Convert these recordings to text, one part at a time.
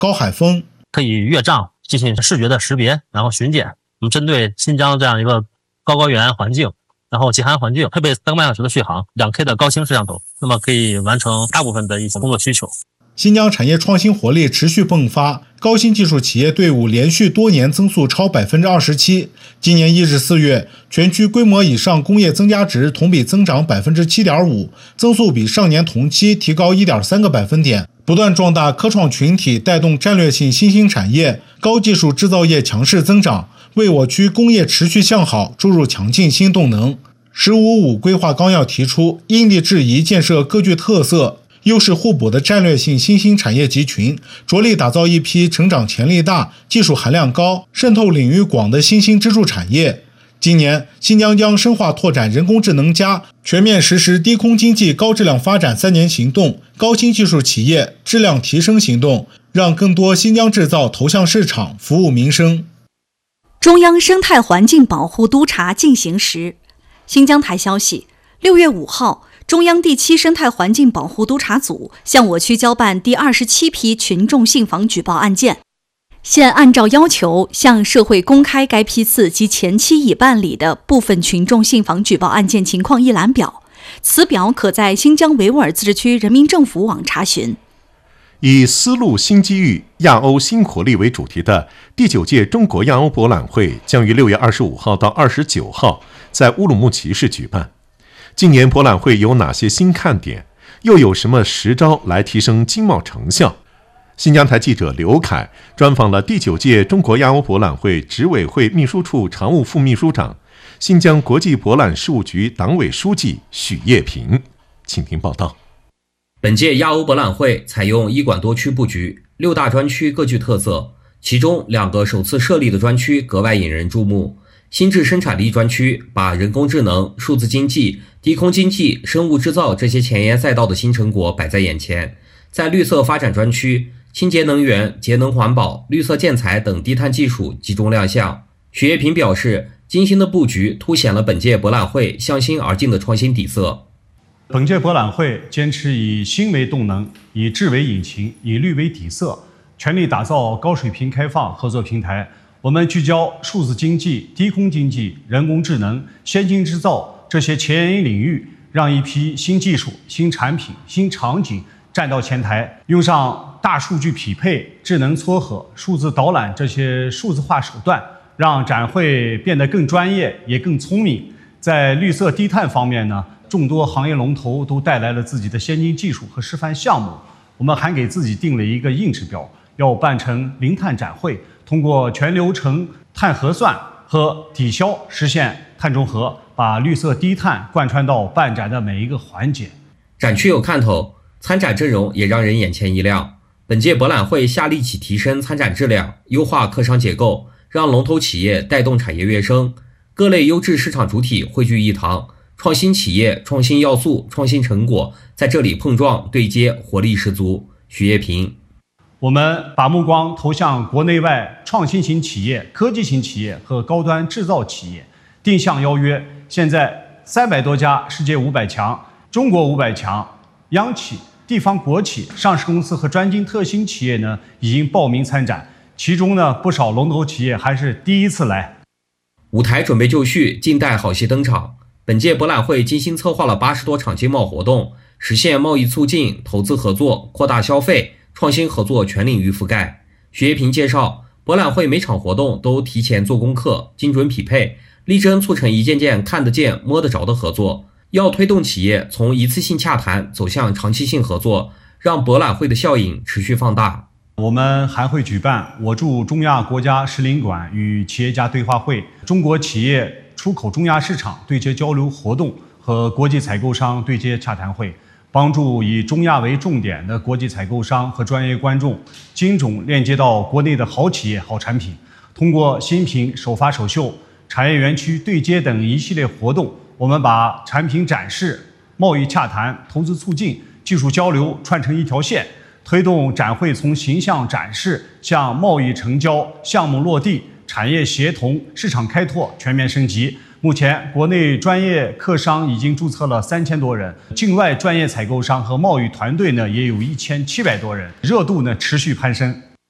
高海峰可以越障进行视觉的识别，然后巡检。我们针对新疆这样一个高原环境，然后极寒环境，配备3个半小时的续航，2K 的高清摄像头，那么可以完成大部分的一些工作需求。 新疆产业创新活力持续迸发，高新技术企业队伍连续多年增速超 27%。今年1至4月，全区规模以上工业增加值同比增长 7.5%， 增速比上年同期提高 1.3个百分点。不断壮大科创群体，带动战略性新兴产业、高技术制造业强势增长，为我区工业持续向好注入强劲新动能。“15+5”规划纲要提出，因地制宜建设各具特色、优势互补的战略性新兴产业集群，着力打造一批成长潜力大、技术含量高、渗透领域广的新兴支柱产业。今年，新疆将深化拓展人工智能+，全面实施低空经济高质量发展3年行动、高新技术企业质量提升行动，让更多新疆制造投向市场，服务民生。 中央生态环境保护督查进行时，新疆台消息，6月5号，中央第7生态环境保护督查组向我区交办第27批群众信访举报案件，现按照要求向社会公开该批次及前期已办理的部分群众信访举报案件情况一览表，此表可在新疆维吾尔自治区人民政府网查询。 以丝路新机遇、亚欧新活力为主题的第9届中国亚欧博览会将于6月25号到29号在乌鲁木齐市举办。今年博览会有哪些新看点？又有什么实招来提升经贸成效？新疆台记者刘凯专访了第9届中国亚欧博览会执委会秘书处常务副秘书长、新疆国际博览事务局党委书记许业平，请听报道。 本届亚欧博览会采用一馆多区布局，6大专区各具特色，其中2个首次设立的专区格外引人注目。新质生产力专区把人工智能、数字经济、低空经济、生物制造这些前沿赛道的新成果摆在眼前。在绿色发展专区，清洁能源、节能环保、绿色建材等低碳技术集中亮相。许业平表示，精心的布局凸显了本届博览会向心而进的创新底色。 本届博览会坚持以新为动能，以智为引擎，以绿为底色，全力打造高水平开放合作平台。我们聚焦数字经济、低空经济、人工智能、先进制造这些前沿领域，让一批新技术、新产品、新场景站到前台，用上大数据匹配、智能撮合、数字导览这些数字化手段，让展会变得更专业也更聪明。在绿色低碳方面呢，众多行业龙头都带来了自己的先进技术和示范项目。我们还给自己定了一个硬指标，要办成零碳展会，通过全流程碳核算和抵消实现碳中和，把绿色低碳贯穿到办展的每一个环节。 展区有看头，参展阵容也让人眼前一亮。本届博览会下力气提升参展质量，优化客商结构，让龙头企业带动产业跃升，各类优质市场主体汇聚一堂，创新企业、创新要素、创新成果在这里碰撞对接，活力十足。许业平， 我们把目光投向国内外创新型企业、科技型企业和高端制造企业，定向邀约。现在300多家世界500强、中国500强、央企、地方国企、上市公司和专精特新企业呢，已经报名参展。其中呢，不少龙头企业还是第一次来。 舞台准备就绪，静待好戏登场。本届博览会精心策划了80多场经贸活动，实现贸易促进、投资合作、扩大消费、创新合作全领域覆盖。许业平介绍，博览会每场活动都提前做功课，精准匹配，力争促成一件件看得见、摸得着的合作。要推动企业从一次性洽谈走向长期性合作，让博览会的效应持续放大。 我们还会举办我驻中亚国家使领馆与企业家对话会、中国企业出口中亚市场对接交流活动和国际采购商对接洽谈会，帮助以中亚为重点的国际采购商和专业观众精准链接到国内的好企业、好产品。通过新品首发首秀、产业园区对接等一系列活动，我们把产品展示、贸易洽谈、投资促进、技术交流串成一条线，推动展会从形象展示向贸易成交、项目落地、产业协同、市场开拓全面升级。目前，国内专业客商已经注册了3000多人，境外专业采购商和贸易团队呢也有1700多人，热度呢持续攀升。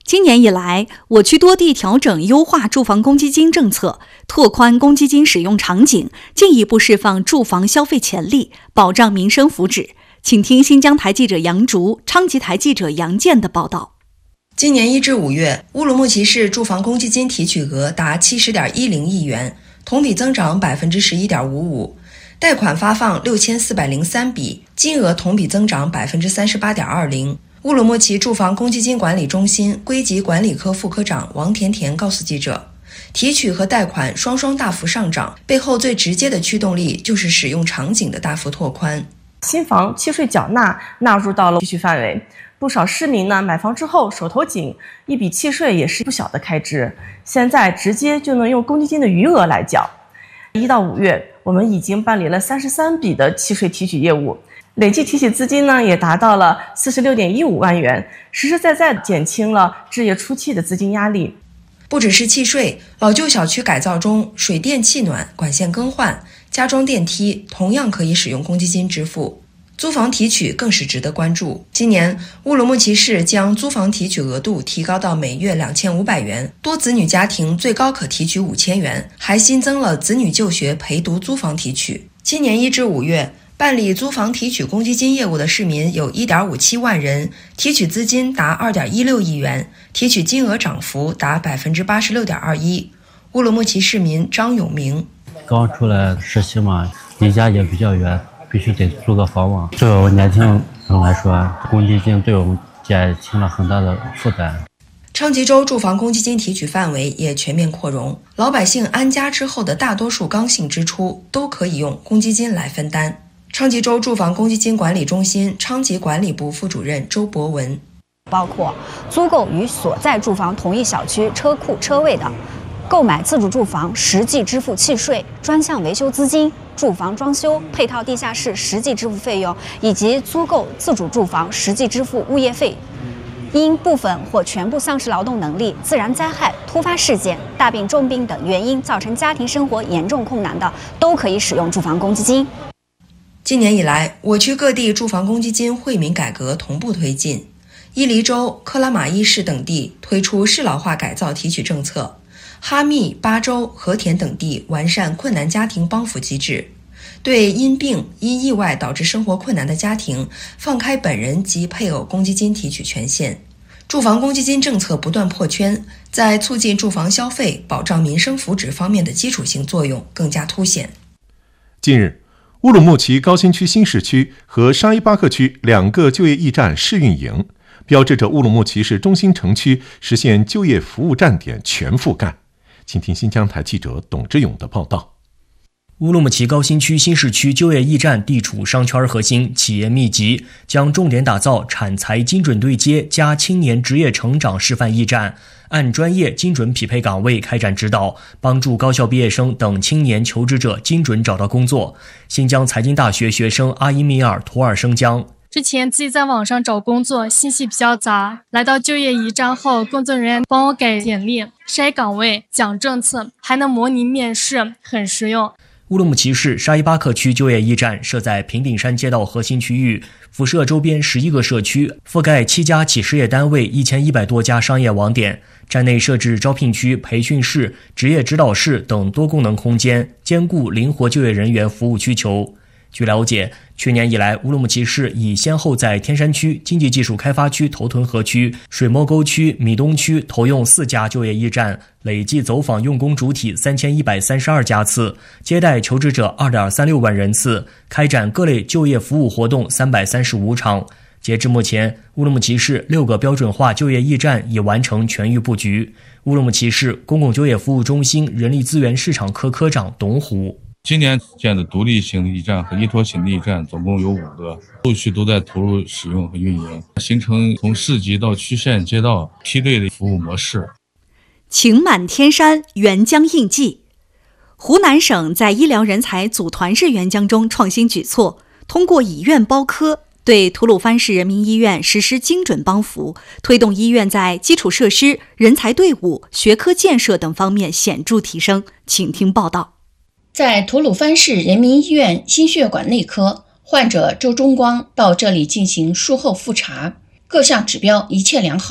今年以来，我区多地调整优化住房公积金政策，拓宽公积金使用场景，进一步释放住房消费潜力，保障民生福祉。请听新疆台记者杨竹、昌吉台记者杨健的报道。 今年1至5月，乌鲁木齐市住房公积金提取额达70.10亿元，同比增长11.55%，贷款发放6403笔，金额同比增长38.20%。乌鲁木齐住房公积金管理中心归集管理科副科长王甜甜告诉记者，提取和贷款双双大幅上涨，背后最直接的驱动力就是使用场景的大幅拓宽。 新房契税缴纳纳入到了提取范围，不少市民呢买房之后手头紧，一笔契税也是不小的开支，现在直接就能用公积金的余额来缴。1到5月，我们已经办理了33笔的契税提取业务，累计提取资金呢也达到了46.15万元，实实在在减轻了置业初期的资金压力。 不只是契税，老旧小区改造中，水电气暖、管线更换、加装电梯同样可以使用公积金支付。租房提取更是值得关注。今年，乌鲁木齐市将租房提取额度提高到每月2500元，多子女家庭最高可提取5000元，还新增了子女就学陪读租房提取。今年1至5月，办理租房提取公积金业务的市民有1.57万人，提取资金达2.16亿元，提取金额涨幅达86.21%。乌鲁木齐市民张永明： 刚出来实习嘛，离家也比较远，必须得租个房嘛。对我年轻人来说，公积金对我们减轻了很大的负担。 昌吉州住房公积金提取范围也全面扩容，老百姓安家之后的大多数刚性支出都可以用公积金来分担。昌吉州住房公积金管理中心昌吉管理部副主任周博文： 包括租购与所在住房同一小区车库车位的，购买自主住房实际支付契税、专项维修资金、住房装修、配套地下室实际支付费用，以及租购自主住房实际支付物业费。因部分或全部丧失劳动能力、自然灾害、突发事件、大病重病等原因造成家庭生活严重困难的，都可以使用住房公积金。 今年以来，我区各地住房公积金惠民改革同步推进。伊犁州、克拉玛依市等地推出适老化改造提取政策，哈密、巴州、和田等地完善困难家庭帮扶机制，对因病、因意外导致生活困难的家庭放开本人及配偶公积金提取权限。住房公积金政策不断破圈，在促进住房消费、保障民生福祉方面的基础性作用更加凸显。 近日，乌鲁木齐高新区新市区和沙依巴克区2个就业驿站试运营，标志着乌鲁木齐市中心城区实现就业服务站点全覆盖。请听新疆台记者董志勇的报道。 乌鲁木齐高新区新市区就业驿站地处商圈核心，企业密集，将重点打造产才精准对接加青年职业成长示范驿站，按专业精准匹配岗位开展指导，帮助高校毕业生等青年求职者精准找到工作。新疆财经大学学生阿伊米尔·图尔生江： 之前自己在网上找工作，信息比较杂，来到就业驿站后，工作人员帮我改简历、筛岗位、讲政策，还能模拟面试，很实用。 乌鲁木齐市沙依巴克区就业驿站设在平顶山街道核心区域，辐射周边11个社区，覆盖7家企事业单位1100多家商业网点。站内设置招聘区、培训室、职业指导室等多功能空间，兼顾灵活就业人员服务需求。据了解，去年以来，乌鲁木齐市已先后在天山区、经济技术开发区头屯河区、水磨沟区、米东区投用4家就业驿站，累计走访用工主体3132家次，接待求职者2.36万人次，开展各类就业服务活动335场。截至目前，乌鲁木齐市6个标准化就业驿站已完成全域布局。乌鲁木齐市公共就业服务中心人力资源市场科科长董虎： 今年建的独立型的驿站和依托型的驿站总共有5个，陆续都在投入使用和运营，形成从市级到区县街道梯队的服务模式。 晴满天山，援疆应季。湖南省在医疗人才组团式援疆中创新举措，通过以院包科，对吐鲁番市人民医院实施精准帮扶，推动医院在基础设施、人才队伍、学科建设等方面显著提升。请听报道。 在吐鲁番市人民医院心血管内科，患者周忠光到这里进行术后复查，各项指标一切良好，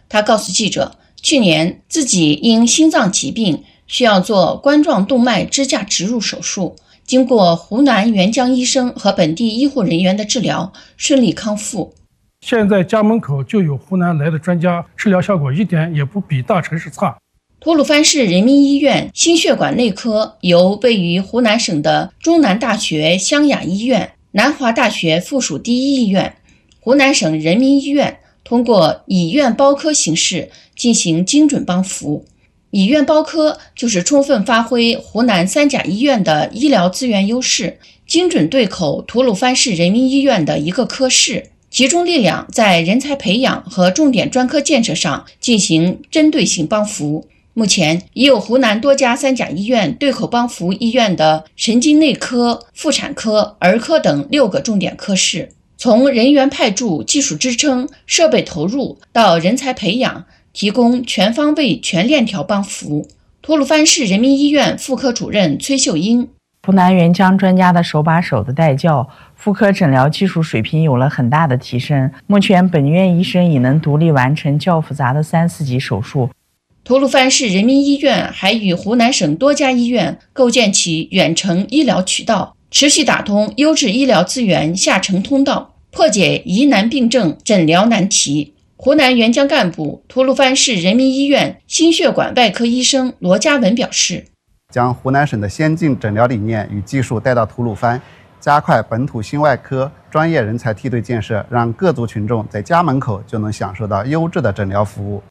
他告诉记者，去年自己因心脏疾病需要做冠状动脉支架植入手术，经过湖南沅江医生和本地医护人员的治疗，顺利康复。 现在家门口就有湖南来的专家，治疗效果一点也不比大城市差。 吐鲁番市人民医院心血管内科由位于湖南省的中南大学湘雅医院、南华大学附属第一医院、湖南省人民医院通过以院包科形式进行精准帮扶。以院包科就是充分发挥湖南三甲医院的医疗资源优势，精准对口吐鲁番市人民医院的一个科室，集中力量在人才培养和重点专科建设上进行针对性帮扶。目前已有湖南多家三甲医院对口帮扶医院的神经内科、妇产科、儿科等6个重点科室，从人员派驻、技术支撑、设备投入到人才培养，提供全方位全链条帮扶。吐鲁番市人民医院妇科主任崔秀英， 湖南沅江专家的手把手的带教，妇科诊疗技术水平有了很大的提升。目前本院医生已能独立完成较复杂的3、4级手术。 吐鲁番市人民医院还与湖南省多家医院构建起远程医疗渠道，持续打通优质医疗资源下沉通道，破解疑难病症诊疗难题。湖南沅江干部、吐鲁番市人民医院心血管外科医生罗家文表示， 将湖南省的先进诊疗理念与技术带到吐鲁番，加快本土心外科专业人才梯队建设，让各族群众在家门口就能享受到优质的诊疗服务。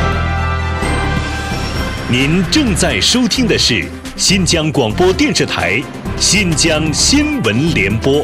您正在收听的是新疆广播电视台新疆新闻联播。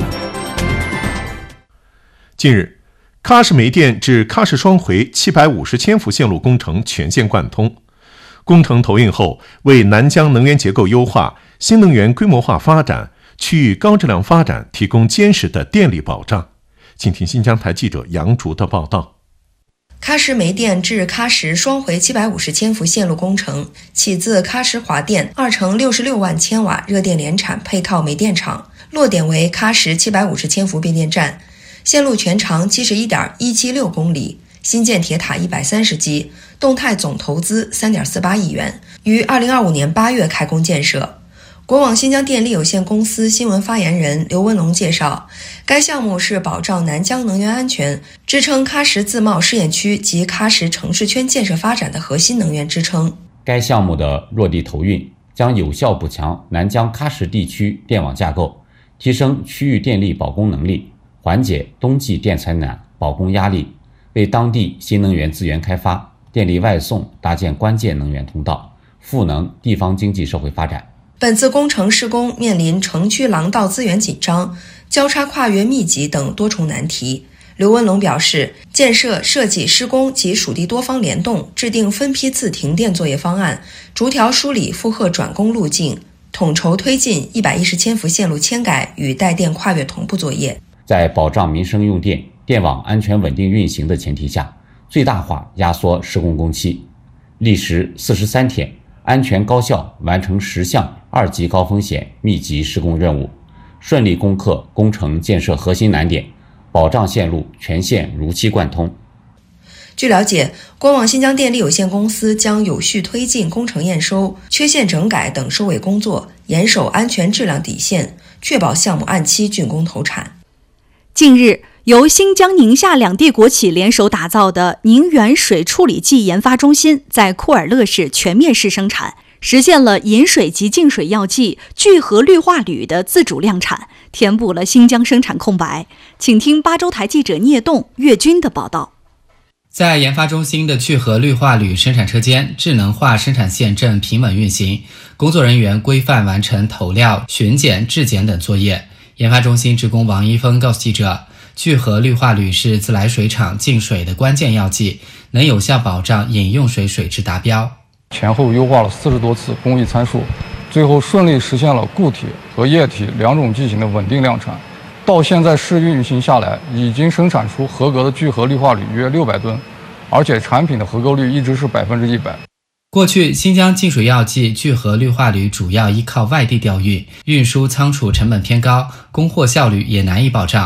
近日，喀什煤电至喀什双回750千伏线路工程全线贯通。工程投运后，为南疆能源结构优化、新能源规模化发展、区域高质量发展提供坚实的电力保障。请听新疆台记者杨竹的报道。 喀什煤电至喀什双回750千伏线路工程起自喀什华电2乘66万千瓦热电联产配套煤电厂，落点为喀什750千伏变电站，线路全长71.176公里，新建铁塔130基，动态总投资3.48亿元，于2025年8月开工建设。国网新疆电力有限公司新闻发言人刘文龙介绍，该项目是保障南疆能源安全、支撑喀什自贸试验区及喀什城市圈建设发展的核心能源支撑。 该项目的落地投运将有效补强南疆喀什地区电网架构，提升区域电力保供能力，缓解冬季电采暖保供压力，为当地新能源资源开发、电力外送搭建关键能源通道，赋能地方经济社会发展。 本次工程施工面临城区廊道资源紧张、交叉跨越密集等多重难题。刘文龙表示，建设、设计、施工及属地多方联动，制定分批次停电作业方案，逐条梳理负荷转供路径，统筹推进110千伏线路迁改与带电跨越同步作业。 在保障民生用电、电网安全稳定运行的前提下，最大化压缩施工工期，历时43天，安全高效完成10项2级高风险密集施工任务，顺利攻克工程建设核心难点，保障线路全线如期贯通。 据了解，国网新疆电力有限公司将有序推进工程验收、缺陷整改等收尾工作，严守安全质量底线，确保项目按期竣工投产。 近日，由新疆、宁夏两地国企联手打造的宁远水处理剂研发中心在库尔勒市全面试生产，实现了饮水及净水药剂聚合氯化铝的自主量产，填补了新疆生产空白。请听巴州台记者聂栋、岳军的报道。 在研发中心的聚合氯化铝生产车间，智能化生产线正平稳运行，工作人员规范完成投料、巡检、质检等作业。研发中心职工王一峰告诉记者，聚合氯化铝是自来水厂净水的关键药剂，能有效保障饮用水水质达标。 前后优化了40多次工艺参数，最后顺利实现了固体和液体2种剂型的稳定量产。到现在试运行下来，已经生产出合格的聚合氯化铝约600吨，而且产品的合格率一直是100%。 过去，新疆净水药剂聚合氯化铝主要依靠外地调运，运输仓储成本偏高，供货效率也难以保障。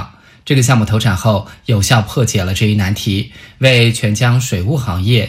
这个项目投产后，有效破解了这一难题，为全江水务行业